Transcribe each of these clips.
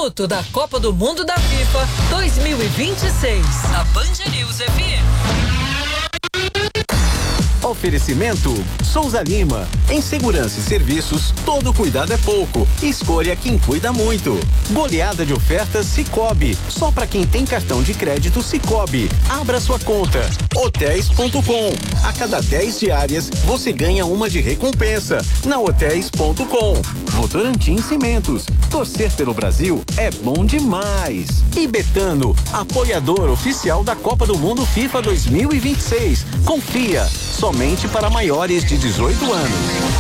minuto da Copa do Mundo da FIFA 2026. A Band News FM. Oferecimento Souza Lima. Em segurança e serviços, todo cuidado é pouco. Escolha quem cuida muito. Goleada de ofertas Sicoob. Só para quem tem cartão de crédito Sicoob. Abra sua conta. Hotéis.com. A cada 10 diárias, você ganha uma de recompensa. Na Hotéis.com. Votorantim Cimentos. Torcer pelo Brasil é bom demais. E Betano, apoiador oficial da Copa do Mundo FIFA 2026. Confia. Somente para maiores de 18 anos.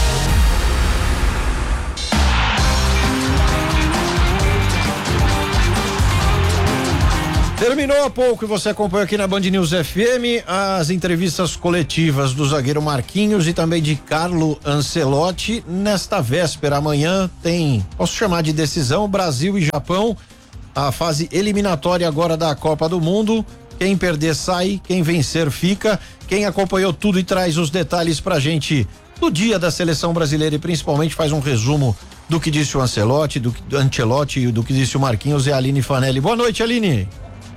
Terminou há pouco e você acompanha aqui na Band News FM as entrevistas coletivas do zagueiro Marquinhos e também de Carlo Ancelotti. Nesta véspera, amanhã tem, posso chamar de decisão, Brasil e Japão, a fase eliminatória agora da Copa do Mundo. Quem perder sai, quem vencer fica. Quem acompanhou tudo e traz os detalhes pra gente do dia da seleção brasileira e principalmente faz um resumo do que disse o Ancelotti, do Ancelotti e do que disse o Marquinhos é a Aline Fanelli. Boa noite, Aline.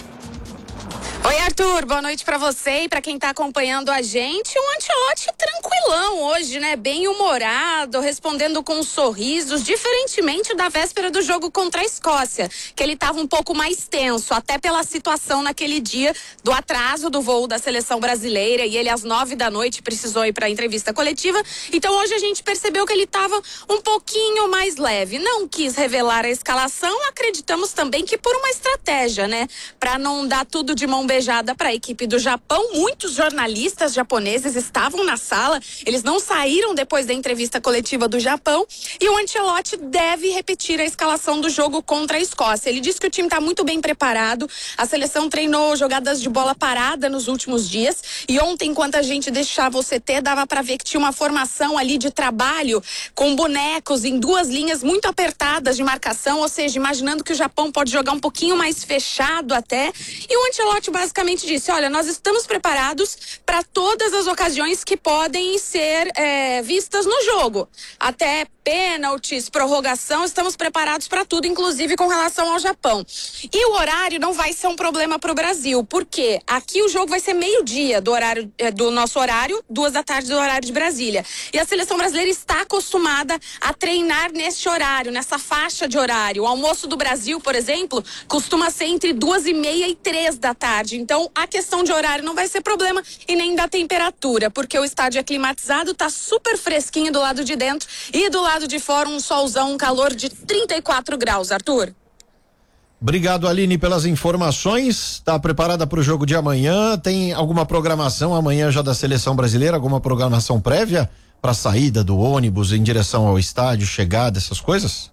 Oi, Arthur, boa noite pra você e pra quem tá acompanhando a gente. Um Ancelotti tranquilão hoje, né? Bem humorado, respondendo com sorrisos, diferentemente da véspera do jogo contra a Escócia, que ele tava um pouco mais tenso, até pela situação naquele dia do atraso do voo da seleção brasileira, e ele às 9h precisou ir pra entrevista coletiva. Então hoje a gente percebeu que ele tava um pouquinho mais leve. Não quis revelar a escalação, acreditamos também que por uma estratégia, né? Pra não dar tudo de mão beijada para a equipe do Japão. Muitos jornalistas japoneses estavam na sala, eles não saíram depois da entrevista coletiva do Japão, e o Ancelotti deve repetir a escalação do jogo contra a Escócia. Ele disse que o time está muito bem preparado, a seleção treinou jogadas de bola parada nos últimos dias, e ontem, enquanto a gente deixava o CT, dava para ver que tinha uma formação ali de trabalho com bonecos em duas linhas muito apertadas de marcação, ou seja, imaginando que o Japão pode jogar um pouquinho mais fechado até, e o Ancelotti basicamente disse, olha, nós estamos preparados para todas as ocasiões que podem ser vistas no jogo, até pênaltis, prorrogação, estamos preparados para tudo, inclusive com relação ao Japão. E o horário não vai ser um problema para o Brasil, porque aqui o jogo vai ser meio-dia do nosso horário, 14h do horário de Brasília. E a seleção brasileira está acostumada a treinar neste horário, nessa faixa de horário. O almoço do Brasil, por exemplo, costuma ser entre 2h30 e 3h. Então, a questão de horário não vai ser problema e nem da temperatura, porque o estádio é climatizado, tá super fresquinho do lado de dentro e do lado de fora um solzão, um calor de 34 graus, Arthur. Obrigado, Aline, pelas informações. Tá preparada para o jogo de amanhã? Tem alguma programação amanhã já da seleção brasileira? Alguma programação prévia para saída do ônibus em direção ao estádio, chegada, essas coisas?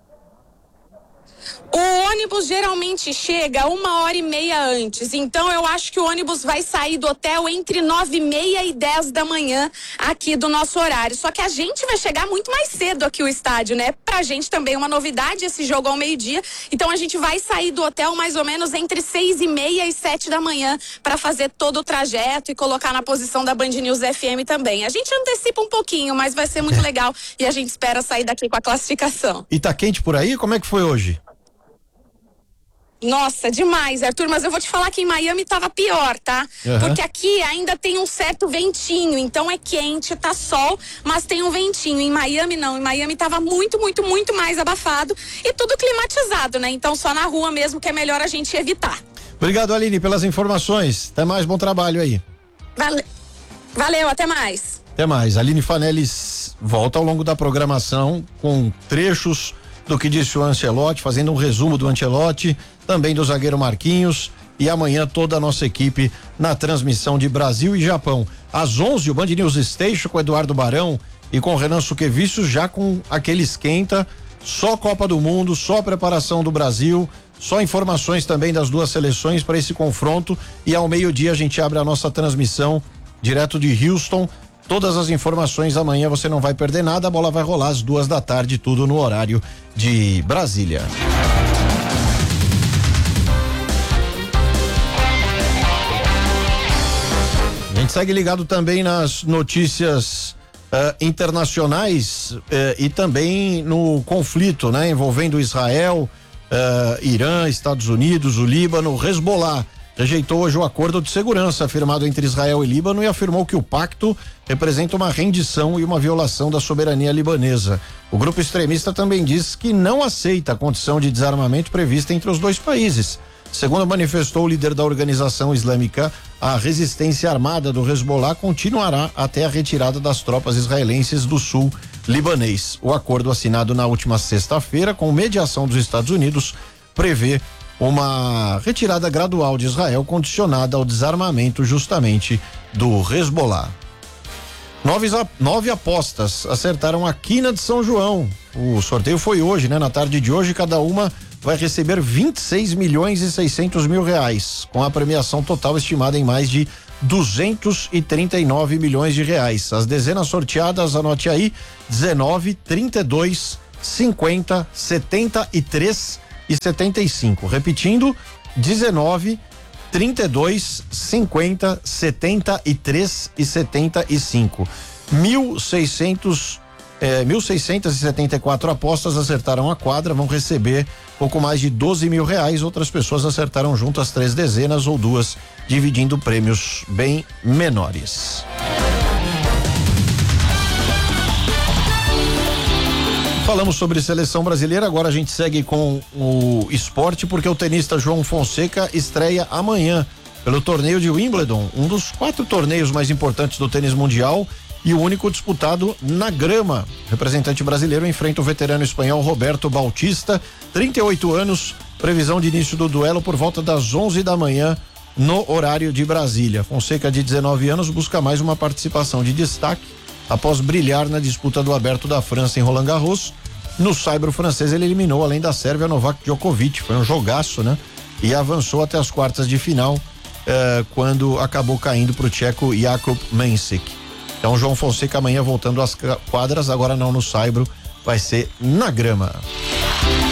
O ônibus geralmente chega 1h30 antes, então eu acho que o ônibus vai sair do hotel entre 9h30 e 10h aqui do nosso horário. Só que a gente vai chegar muito mais cedo aqui o estádio, né? Pra gente também é uma novidade esse jogo ao meio-dia, então a gente vai sair do hotel mais ou menos entre 6h30 e 7h para fazer todo o trajeto e colocar na posição da Band News FM também. A gente antecipa um pouquinho, mas vai ser muito legal e a gente espera sair daqui com a classificação. E tá quente por aí? Como é que foi hoje? Nossa, demais, Arthur, mas eu vou te falar que em Miami tava pior, tá? Uhum. Porque aqui ainda tem um certo ventinho, então é quente, tá sol, mas tem um ventinho. Em Miami não, em Miami tava muito, muito, muito mais abafado e tudo climatizado, né? Então só na rua mesmo que é melhor a gente evitar. Obrigado, Aline, pelas informações. Até mais, bom trabalho aí. Valeu, até mais. Até mais. Aline Fanelli volta ao longo da programação com trechos do que disse o Ancelotti, fazendo um resumo do Ancelotti, também do zagueiro Marquinhos, e amanhã toda a nossa equipe na transmissão de Brasil e Japão. Às 11h, o Band News Station com Eduardo Barão e com Renan Suquevicius, já com aquele esquenta, só Copa do Mundo, só preparação do Brasil, só informações também das duas seleções para esse confronto, e ao meio-dia a gente abre a nossa transmissão direto de Houston. Todas as informações amanhã, você não vai perder nada, a bola vai rolar às 2h, tudo no horário de Brasília. A gente segue ligado também nas notícias internacionais e também no conflito, né, envolvendo Israel Irã, Estados Unidos, o Líbano, o Hezbollah rejeitou hoje o acordo de segurança firmado entre Israel e Líbano e afirmou que o pacto representa uma rendição e uma violação da soberania libanesa. O grupo extremista também diz que não aceita a condição de desarmamento prevista entre os dois países. Segundo manifestou o líder da organização islâmica, a resistência armada do Hezbollah continuará até a retirada das tropas israelenses do sul libanês. O acordo assinado na última sexta-feira, com mediação dos Estados Unidos, prevê uma retirada gradual de Israel condicionada ao desarmamento justamente do Hezbollah. 9 apostas acertaram a quina de São João. O sorteio foi hoje, né? Na tarde de hoje, cada uma vai receber 26.600.000 reais, com a premiação total estimada em mais de 239 milhões de reais. As dezenas sorteadas, anote aí: 19, 32, 50, 73 e 75. Repetindo: 19, 32, 50, 73 e 75. 1.674 apostas acertaram a quadra, vão receber pouco mais de 12 mil reais. Outras pessoas acertaram junto as 3 dezenas ou 2, dividindo prêmios bem menores. Falamos sobre seleção brasileira, agora a gente segue com o esporte, porque o tenista João Fonseca estreia amanhã pelo torneio de Wimbledon, um dos 4 torneios mais importantes do tênis mundial e o único disputado na grama. O representante brasileiro enfrenta o veterano espanhol Roberto Bautista, 38 anos, previsão de início do duelo por volta das 11 da manhã no horário de Brasília. Fonseca, de 19 anos, busca mais uma participação de destaque após brilhar na disputa do Aberto da França em Roland Garros. No saibro francês, ele eliminou, além da Sérvia, Novak Djokovic. Foi um jogaço, né? E avançou até as quartas de final, quando acabou caindo para o tcheco Jakub Mensik. Então, João Fonseca amanhã voltando às quadras, agora não no saibro, vai ser na grama.